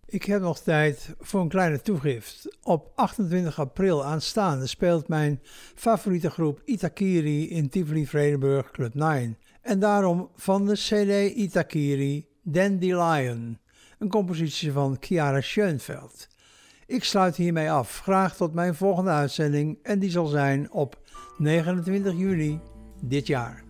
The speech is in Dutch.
Ik heb nog tijd voor een kleine toegift. Op 28 april aanstaande speelt mijn favoriete groep Itakiri in Tivoli-Vredenburg Club 9. En daarom van de CD Itakiri Dandelion, een compositie van Chiara Schoenfeld. Ik sluit hiermee af. Graag tot mijn volgende uitzending en die zal zijn op 29 juli dit jaar.